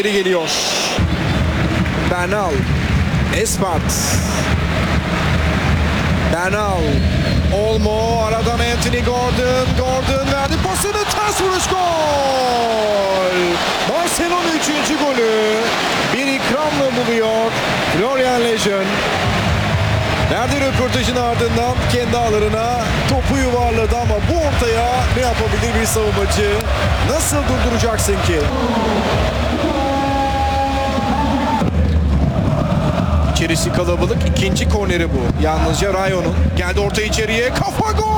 geri geliyor. Bernal. Espart. Bernal. Olmo. Aradan Anthony Gordon. Gordon verdi pasını. Ters vuruş, gol. Barcelona 3. golü bir ikramla buluyor Florian Lejeune. Verdiği röportajın ardından kendi ağlarına topu yuvarladı ama bu ortaya ne yapabilir bir savunmacı? Nasıl durduracaksın ki? İçerisi kalabalık. İkinci korneri bu. Yalnızca Rayon'un. Geldi orta içeriye. Kafa, gol!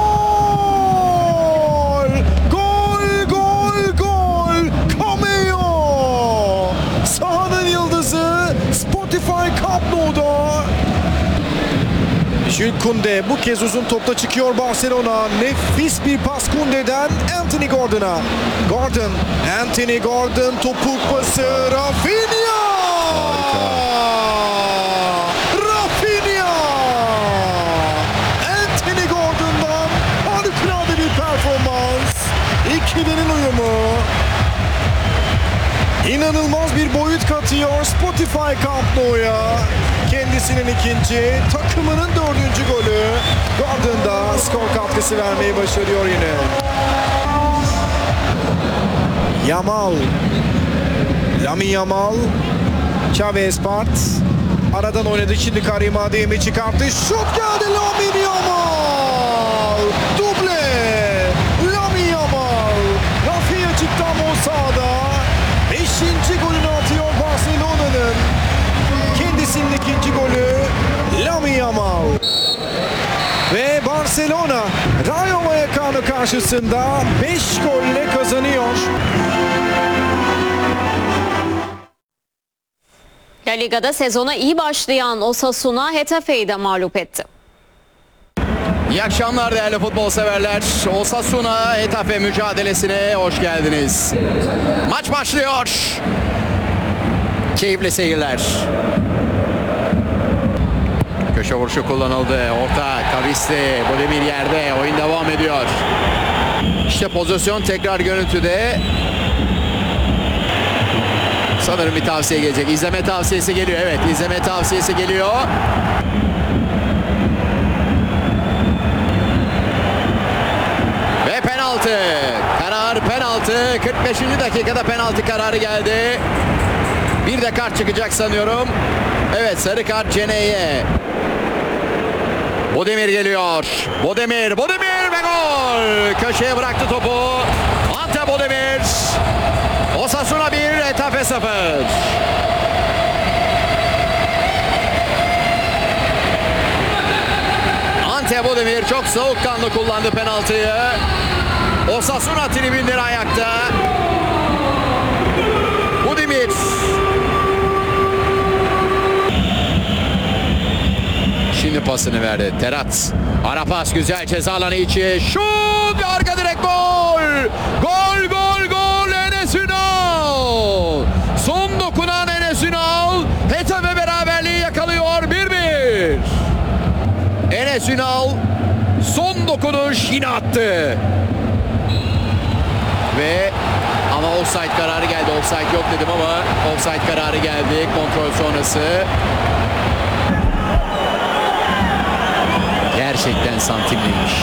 Gol, gol, gol! Cameo! Sahanın yıldızı Spotify Camp Nou'da. Jules Koundé bu kez uzun topla çıkıyor Barcelona. Nefis bir pas Koundé'den Anthony Gordon'a. Gordon, Anthony Gordon topuk pası. Rafinha! Rafinha! Anthony Gordon'dan harikulade bir performans. İkilinin uyumu. İnanılmaz bir boyut katıyor Spotify Camp Nou'ya. Kendisinin ikinci, takımının 4. golü. Gordon da skor katkısı vermeyi başarıyor yine. Yamal. Lamine Yamal. Xavi Espart. Aradan oynadı. Şimdi Karim Adeyemi çıkarttı. Şut geldi Lamine Yamal. Duble. Lamine Yamal. Rafinha çıktı ama o sahada. 5. golünü atıyor Barcelona'nın. Kendisinin ikinci golü Lamine Yamal. Ve Barcelona Rayo Vallecano karşısında 5 golle kazanıyor. La Liga'da sezona iyi başlayan Osasuna Getafe'yi de mağlup etti. İyi akşamlar değerli futbol severler. Osasuna Getafe mücadelesine hoş geldiniz. Maç başlıyor. Keyifli seyirler. Köşe vuruşu kullanıldı. Orta Kavisti. Bodemir yerde. Oyun devam ediyor. İşte pozisyon tekrar görüntüde. Sanırım bir tavsiye gelecek. İzleme tavsiyesi geliyor. Evet, izleme tavsiyesi geliyor. Ve penaltı. Karar penaltı. 45. dakikada penaltı kararı geldi. Bir de kart çıkacak sanıyorum. Evet, sarı kart Cene'ye. Bodemir geliyor. Bodemir ve gol. Köşeye bıraktı topu. Ante Bodemir. Osasuna 1, Getafe 0. Ante Bodemir çok soğukkanlı kullandı penaltıyı. Osasuna tribünleri ayakta. Bodemir. Şimdi pasını verdi. Terat. Ara pas güzel ceza alanı içi. Şut! Arka direk gol! Gol, gol, gol! Enes Ünal! Son dokunan Enes Ünal. Getafe beraberliği yakalıyor. 1-1. Enes Ünal son dokunuş yine attı. Ve ama offside kararı geldi. Offside yok dedim ama offside kararı geldi. Kontrol sonrası. Gerçekten santimliymiş.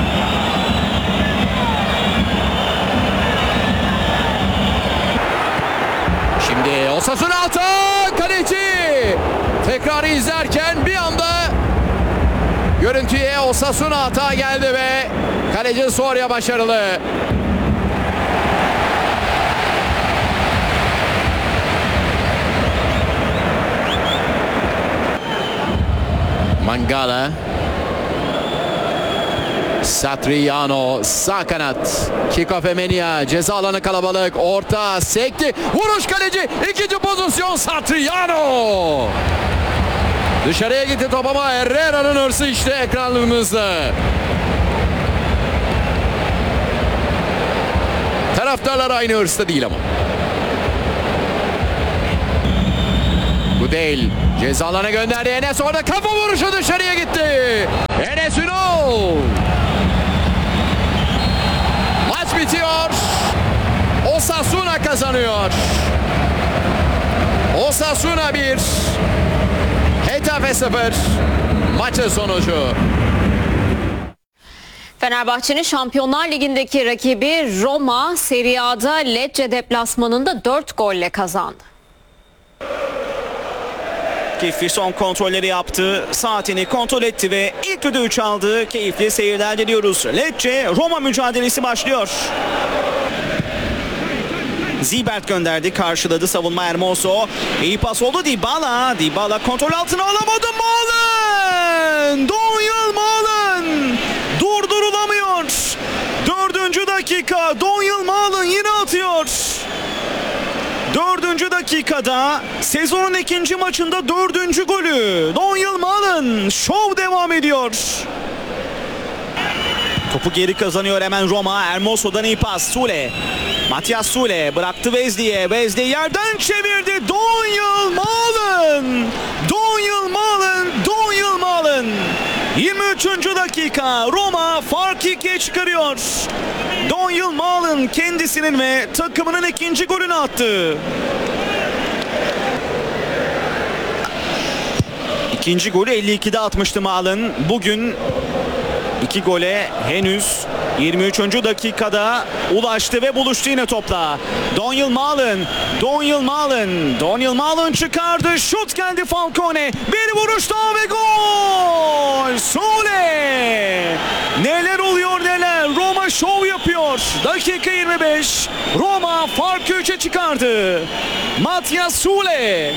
Şimdi Osasuna altı kaleci. Tekrarı izlerken bir anda görüntüye Osasuna hata geldi ve kaleci Soria başarılı. Mangala. Satriano sağ kanat. Kiko Femenia ceza alanı kalabalık. Orta sekti. Vuruş kaleci. İkinci pozisyon Satriano. Dışarıya gitti top ama Herrera'nın hırsı işte ekranımızda. Taraftarlar aynı hırsta değil ama. Bu değil. Ceza alanına gönderdi Enes, orada kafa vuruşu dışarıya gitti. Enes Ünal. Maç bitiyor. Osasuna kazanıyor. Osasuna 1, Getafe 0. Maçın sonucu. Fenerbahçe'nin Şampiyonlar Ligi'ndeki rakibi Roma, Serie A'da Lecce deplasmanında 4 golle kazandı. Keyifli son kontrolleri yaptı. Saatini kontrol etti ve ilk düdüğü çaldı. Keyifli seyirler diliyoruz. Lecce Roma mücadelesi başlıyor. Zibert gönderdi. Karşıladı savunma Hermoso. İyi pas oldu Dybala. Dybala kontrol altına alamadı. Malen! Donyell Malen! Durdurulamıyor. 4. dakika. Donyell Malen yine atıyor. 4. dakikada sezonun 2. maçında 4. golü. Donyell Malen. Şov devam ediyor. Topu geri kazanıyor hemen Roma. Hermoso'dan iyi pas. Sule. Matias Sule bıraktı Wesley'e. Wesley yerden çevirdi. Donyell Malen. Donyell Malen. Donyell Malen. 23. dakika. Roma farkı 2'ye çıkarıyor. Donyell Malen kendisinin ve takımının 2. golünü attı. İkinci golü 52'de atmıştı Malen. Bugün 2 gole henüz 23. dakikada ulaştı ve buluştu yine topla. Donyell Malen. Donyell Malen. Donyell Malen çıkardı. Şut geldi Falcone. Bir vuruş daha ve gol. Sule. Neler oluyor neler. Roma şov yapıyor. Dakika 25. Roma farkı 3'e çıkardı. Matias Sule.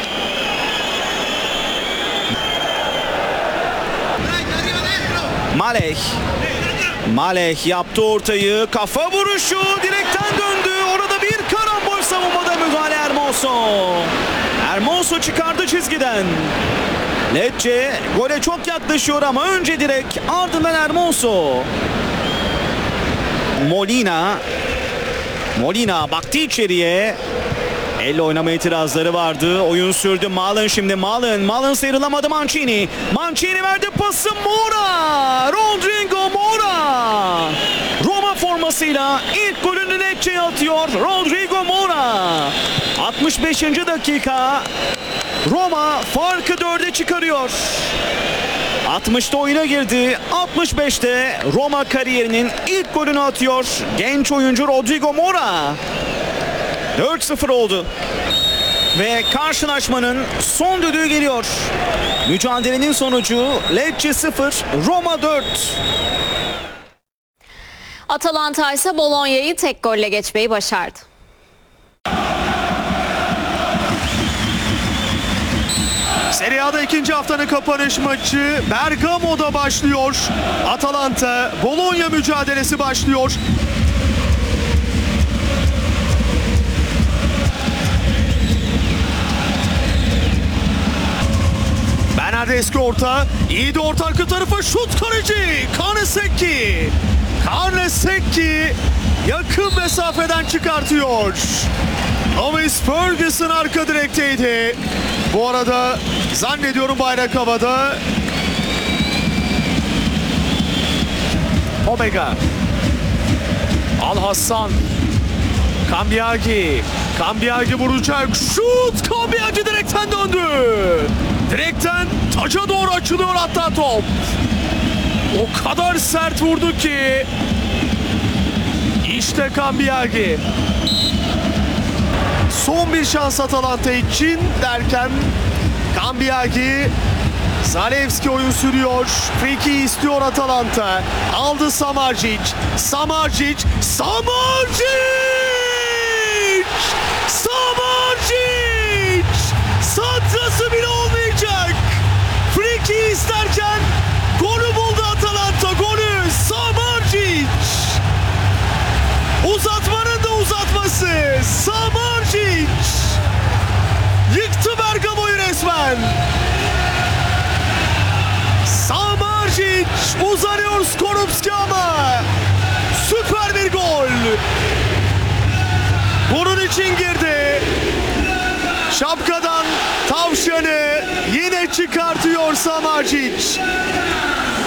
Maleh yaptı ortayı. Kafa vuruşu direkten döndü. Orada bir karambol savunmada müdahale Hermoso. Hermoso çıkardı çizgiden. Lecce gole çok yaklaşıyor ama önce direkt ardından Hermoso. Molina baktı içeriye. Elle oynama itirazları vardı. Oyun sürdü. Malen şimdi. Malen sıyrılamadı Mancini. Mancini verdi pası Moura. Rodrigo Moura. Roma formasıyla ilk golünü Lecce'ye atıyor. Rodrigo Moura. 65. dakika. Roma farkı 4'e çıkarıyor. 60'ta oyuna girdi. 65'te Roma kariyerinin ilk golünü atıyor. Genç oyuncu Rodrigo Moura. 4-0 oldu. Ve karşılaşmanın son düdüğü geliyor. Mücadelenin sonucu Lecce 0, Roma 4. Atalanta ise Bologna'yı tek golle geçmeyi başardı. Serie A'da 2. haftanın kapanış maçı Bergamo'da başlıyor. Atalanta Bologna mücadelesi başlıyor. Bernardeschi orta. İyi de orta arka tarafa şut kaleci. Karnesecki yakın mesafeden çıkartıyor. Thomas Ferguson arka direkteydi. Bu arada zannediyorum bayrak havada. Omega. Al-Hassan. Cambiagi vuracak. Şut! Cambiagi direkten döndü. Direkten taca doğru açılıyor hatta top. O kadar sert vurdu ki. İşte Cambiagi. Son bir şans Atalanta için derken Cambiagi, Zalewski oyun sürüyor. Friki istiyor Atalanta. Aldı Samardzic. Santrası bile olmayacak. Friki isterken golü buldu Atalanta. Golü Samardzic. Uzatmanın da uzatması. Samardzic. Yıktı Bergamo'yu resmen. Samardzic uzanıyor Skorupski ama süper bir gol. Bunun için girdi. Şapkadan tavşanı yine çıkartıyor Samardzic.